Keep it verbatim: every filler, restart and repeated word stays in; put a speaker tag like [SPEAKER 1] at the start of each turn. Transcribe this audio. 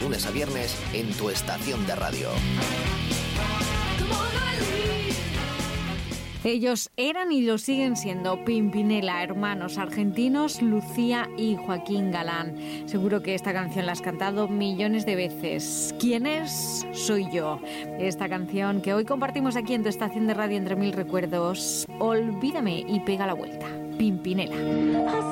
[SPEAKER 1] lunes a viernes en tu estación de radio.
[SPEAKER 2] Ellos eran y lo siguen siendo Pimpinela, hermanos argentinos Lucía y Joaquín Galán. Seguro que esta canción la has cantado millones de veces. ¿Quién es? Soy yo. Esta canción que hoy compartimos aquí en tu estación de radio entre mil recuerdos. Olvídame y pega la vuelta. Pimpinela.